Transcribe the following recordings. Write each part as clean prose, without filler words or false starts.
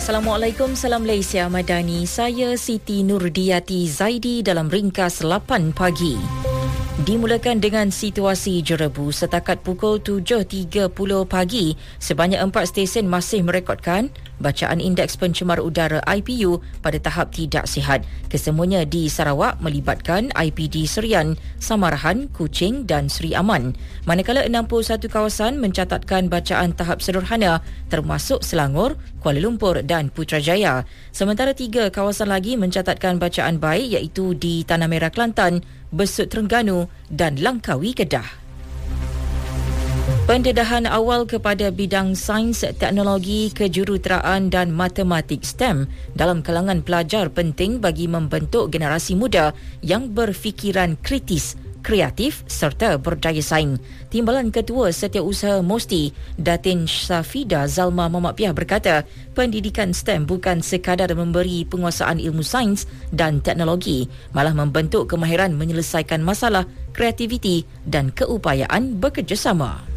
Assalamualaikum, salam Malaysia Madani. Saya Siti Nurdiati Zaidi dalam ringkas 8 pagi. Dimulakan dengan situasi jerebu. Setakat pukul 7.30 pagi, sebanyak 4 stesen masih merekodkan bacaan indeks pencemar udara IPU pada tahap tidak sihat. Kesemuanya di Sarawak melibatkan IPD Serian, Samarahan, Kuching dan Seri Aman. Manakala 61 kawasan mencatatkan bacaan tahap sederhana termasuk Selangor, Kuala Lumpur dan Putrajaya. Sementara 3 kawasan lagi mencatatkan bacaan baik iaitu di Tanah Merah Kelantan, Besut Terengganu dan Langkawi Kedah. Pendedahan awal kepada bidang sains, teknologi, kejuruteraan dan matematik STEM dalam kalangan pelajar penting bagi membentuk generasi muda yang berfikiran kritis, kreatif serta berdaya saing. Timbalan Ketua Setiausaha MOSTI, Datin Safida Zalma Mamat Piah berkata, pendidikan STEM bukan sekadar memberi penguasaan ilmu sains dan teknologi, malah membentuk kemahiran menyelesaikan masalah, kreativiti dan keupayaan bekerjasama.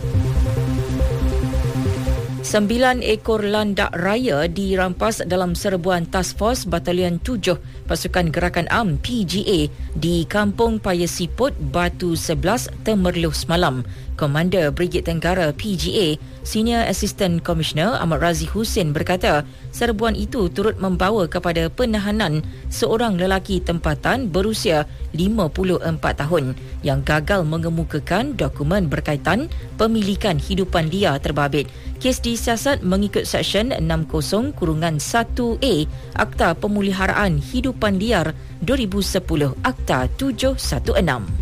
9 ekor landak raya dirampas dalam serbuan Task Force Batalion 7 Pasukan Gerakan Am PGA di Kampung Paya Siput, Batu 11, Temerloh semalam. Komander Brigade Tenggara PGA, Senior Assistant Commissioner Ahmad Razi Hussein berkata, serbuan itu turut membawa kepada penahanan seorang lelaki tempatan berusia 54 tahun yang gagal mengemukakan dokumen berkaitan pemilikan hidupan liar terbabit. Kes disiasat mengikut Seksyen 60-1A Akta Pemuliharaan Hidupan Liar 2010 Akta 716.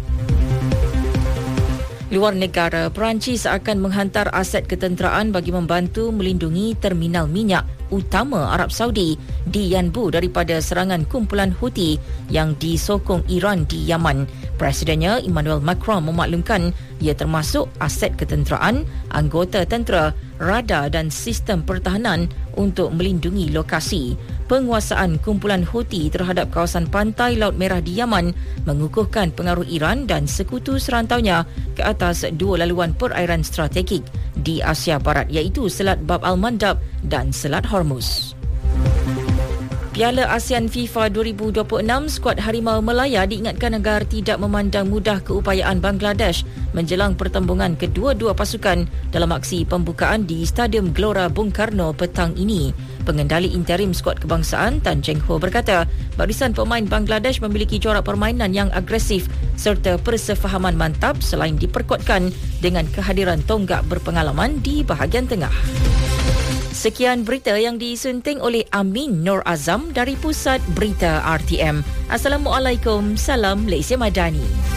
Luar negara, Perancis akan menghantar aset ketenteraan bagi membantu melindungi terminal minyak utama Arab Saudi di Yanbu daripada serangan kumpulan Houthi yang disokong Iran di Yaman. Presidennya Emmanuel Macron memaklumkan ia termasuk aset ketenteraan, anggota tentera, radar dan sistem pertahanan untuk melindungi lokasi. Penguasaan kumpulan Houthi terhadap kawasan pantai Laut Merah di Yaman mengukuhkan pengaruh Iran dan sekutu serantaunya ke atas 2 laluan perairan strategik di Asia Barat iaitu Selat Bab al-Mandab dan Selat Hormuz. Piala ASEAN FIFA 2026, skuad Harimau Melaya diingatkan agar tidak memandang mudah keupayaan Bangladesh menjelang pertembungan kedua-dua pasukan dalam aksi pembukaan di Stadium Gelora Bung Karno petang ini. Pengendali interim skuad kebangsaan Tan Cheng Ho berkata, barisan pemain Bangladesh memiliki corak permainan yang agresif serta persefahaman mantap selain diperkuatkan dengan kehadiran tonggak berpengalaman di bahagian tengah. Sekian berita yang disunting oleh Amin Nur Azam dari Pusat Berita RTM. Assalamualaikum, salam Malaysia Madani.